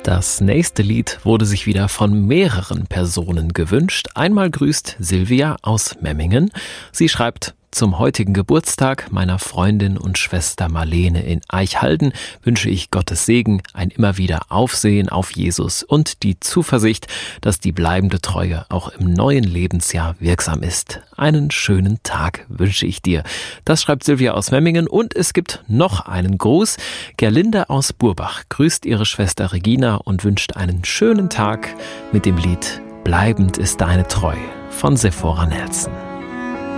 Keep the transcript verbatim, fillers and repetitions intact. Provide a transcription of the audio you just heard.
Das nächste Lied wurde sich wieder von mehreren Personen gewünscht. Einmal grüßt Silvia aus Memmingen. Sie schreibt: Zum heutigen Geburtstag meiner Freundin und Schwester Marlene in Eichhalden wünsche ich Gottes Segen, ein immer wieder Aufsehen auf Jesus und die Zuversicht, dass die bleibende Treue auch im neuen Lebensjahr wirksam ist. Einen schönen Tag wünsche ich dir. Das schreibt Silvia aus Memmingen, und es gibt noch einen Gruß. Gerlinde aus Burbach grüßt ihre Schwester Regina und wünscht einen schönen Tag mit dem Lied Bleibend ist deine Treu von Sephora Nelson.